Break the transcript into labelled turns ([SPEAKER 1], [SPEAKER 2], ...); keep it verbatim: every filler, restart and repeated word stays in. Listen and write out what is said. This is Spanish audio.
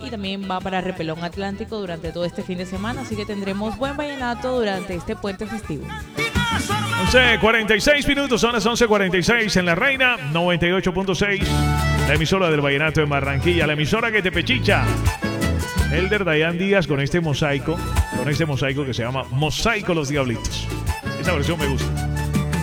[SPEAKER 1] y también va para Repelón Atlántico durante todo este fin de semana, así que tendremos buen vallenato durante este puente festivo.
[SPEAKER 2] once cuarenta y seis minutos, son las once cuarenta y seis en La Reina, noventa y ocho punto seis, la emisora del vallenato en Barranquilla, la emisora que te pechicha. Elder Dayan Díaz con este mosaico, con este mosaico que se llama Mosaico Los Diablitos. Esa versión me gusta.